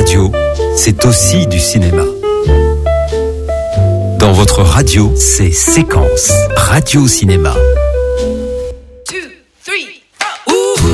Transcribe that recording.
radio, c'est aussi du cinéma. Dans votre radio, c'est Séquence Radio Cinéma.